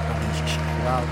Pane Ježíši. Chvál.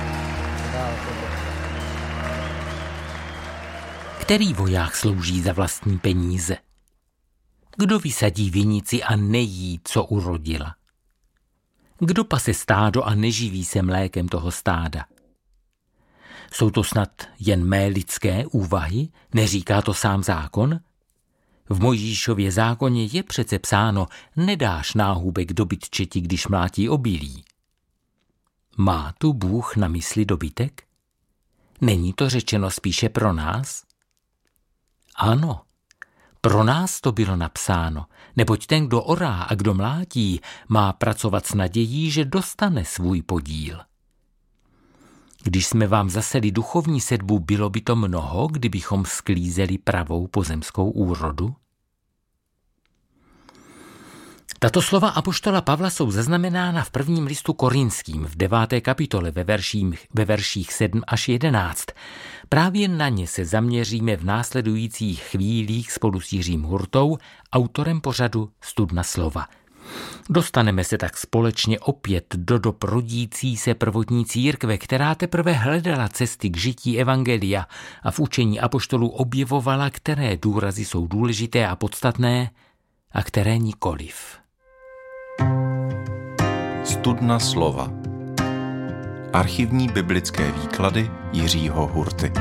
Který voják slouží za vlastní peníze? Kdo vysadí vinici a nejí, co urodila? Kdo pase stádo a neživí se mlékem toho stáda? Jsou to snad jen mé lidské úvahy? Neříká to sám zákon? V Mojžíšově zákoně je přece psáno, nedáš náhubek dobytčeti, když mlátí obilí. Má tu Bůh na mysli dobytek? Není to řečeno spíše pro nás? Ano, pro nás to bylo napsáno, neboť ten, kdo orá a kdo mlátí, má pracovat s nadějí, že dostane svůj podíl. Když jsme vám zaseli duchovní sedbu, bylo by to mnoho, kdybychom sklízeli pravou pozemskou úrodu? Tato slova apoštola Pavla jsou zaznamenána v prvním listu Korinským v 9. kapitole ve verších 7 až 11. Právě na ně se zaměříme v následujících chvílích spolu s Jiřím Hurtou, autorem pořadu Studna slova. Dostaneme se tak společně opět do dob rodící se prvotní církve, která teprve hledala cesty k žití evangelia a v učení apoštolů objevovala, které důrazy jsou důležité a podstatné a které nikoliv. Studna slova. Archivní biblické výklady Jiřího Hurty.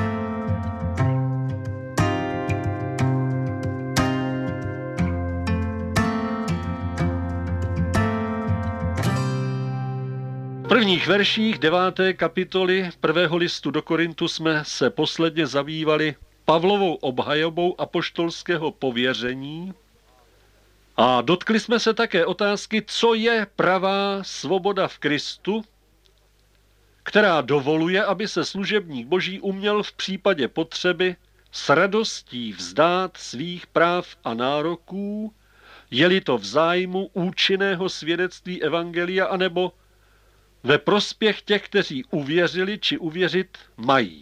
V prvních verších 9. kapitoly 1. listu do Korintu jsme se posledně zabývali Pavlovou obhajobou apoštolského pověření a dotkli jsme se také otázky, co je pravá svoboda v Kristu, která dovoluje, aby se služebník Boží uměl v případě potřeby s radostí vzdát svých práv a nároků, je-li to v zájmu účinného svědectví evangelia anebo ve prospěch těch, kteří uvěřili či uvěřit mají.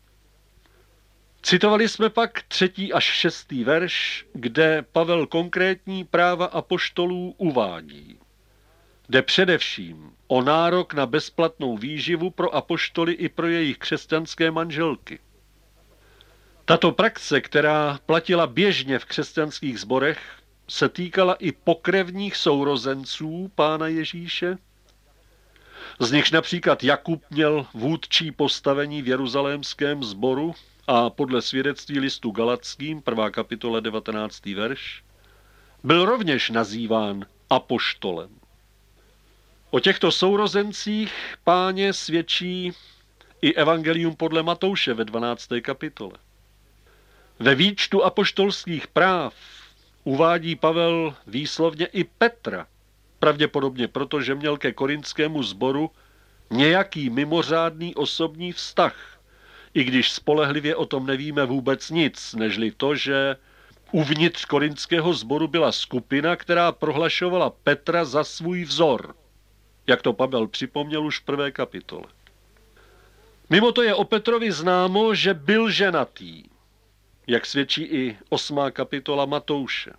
Citovali jsme pak 3. až 6. verš, kde Pavel konkrétní práva apoštolů uvádí. Jde především o nárok na bezplatnou výživu pro apoštoly i pro jejich křesťanské manželky. Tato praxe, která platila běžně v křesťanských sborech, se týkala i pokrevních sourozenců Pána Ježíše, z nichž například Jakub měl vůdčí postavení v jeruzalémském sboru a podle svědectví listu Galatským, 1. kapitola 19. verš, byl rovněž nazýván apoštolem. O těchto sourozencích Páně svědčí i evangelium podle Matouše ve 12. kapitole. Ve výčtu apoštolských práv uvádí Pavel výslovně i Petra, pravděpodobně proto, že měl ke korintskému sboru nějaký mimořádný osobní vztah, i když spolehlivě o tom nevíme vůbec nic, nežli to, že uvnitř korintského sboru byla skupina, která prohlašovala Petra za svůj vzor, jak to Pavel připomněl už v 1. kapitole. Mimo to je o Petrovi známo, že byl ženatý, jak svědčí i 8. kapitola Matouše.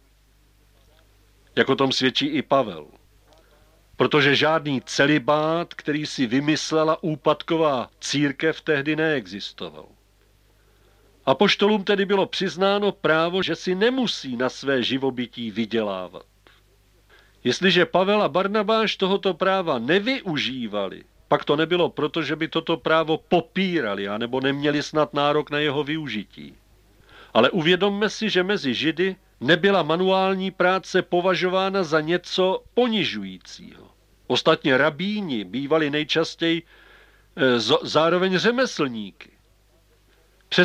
Jak o tom svědčí i Pavel. Protože žádný celibát, který si vymyslela úpadková církev, tehdy neexistoval. Apoštolům tedy bylo přiznáno právo, že si nemusí na své živobytí vydělávat. Jestliže Pavel a Barnabáš tohoto práva nevyužívali, pak to nebylo proto, že by toto právo popírali, anebo neměli snad nárok na jeho využití. Ale uvědomme si, že mezi Židy nebyla manuální práce považována za něco ponižujícího. Ostatně rabíni bývali nejčastěji zároveň řemeslníky.